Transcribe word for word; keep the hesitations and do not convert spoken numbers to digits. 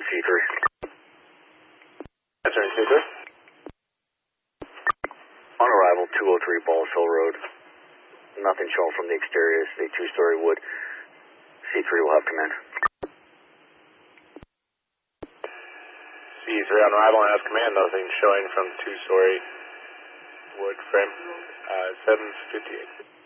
C three. Answering C three. On arrival, two oh three Balls Hill Road. Nothing shown from the exterior. It's a two-story wood. C three will have command. C three on arrival and has command. Nothing showing from two-story wood frame. Uh, seven fifty-eight.